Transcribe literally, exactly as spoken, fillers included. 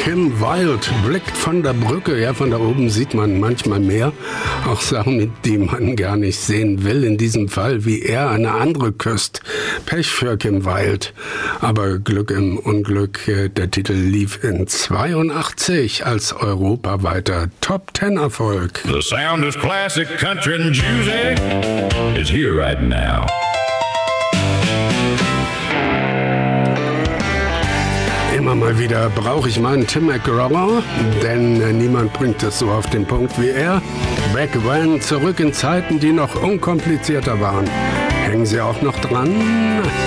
Kim Wilde blickt von der Brücke. Ja, von da oben sieht man manchmal mehr. Auch Sachen, die man gar nicht sehen will. In diesem Fall, wie er eine andere küsst. Pech für Kim Wilde. Aber Glück im Unglück. Der Titel lief in zweiundachtzig als europaweiter Top-Ten-Erfolg. The sound of classic country and music is here right now. Immer mal wieder brauche ich meinen Tim McGraw, denn äh, niemand bringt es so auf den Punkt wie er. Back when, zurück in Zeiten, die noch unkomplizierter waren. Hängen Sie auch noch dran?